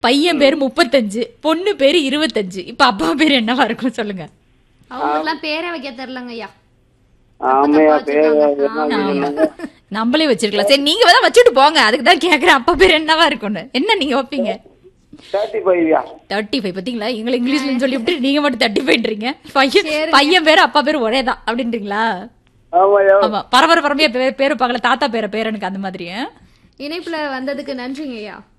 பையன் பேரு 35, பொண்ணு பேரு 25. இப்ப அப்பா பேரு என்னவா இருக்கும் சொல்லுங்க. அவங்களுக்குலாம் பேரே வைக்க தெரியலங்க ஐயா. ஆமையா பேர் நம்மளே வச்சிருக்கலாம். சரி நீங்க தான் வச்சுட்டு போங்க, அதுக்கு தான் கேக்குறேன் அப்பா பேரு என்னவா இருக்கும்னு. என்ன நீங்க வைப்பீங்க? 35. 35 பாத்தீங்களா, எங்களை இங்கிலீஷ்ல சொல்லிவிட்டு நீங்க மட்டும் 35ன்றீங்க. பையன் பேரு அப்பா பேரு ஒரேதான் அப்படின்றீங்களா? ஆமாயா. ஆமா, பரம்பரையா பேரு பாக்கல, தாத்தா பேர பேரனுக்கு அந்த மாதிரி. இணைப்புல வந்ததுக்கு நன்றிங்க ஐயா.